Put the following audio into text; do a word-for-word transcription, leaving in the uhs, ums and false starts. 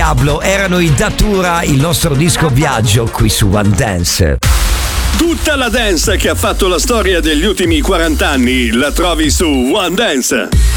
Diablo, erano i Datura, il nostro disco viaggio qui su One Dance. Tutta la dance che ha fatto la storia degli ultimi quaranta anni la trovi su One Dance.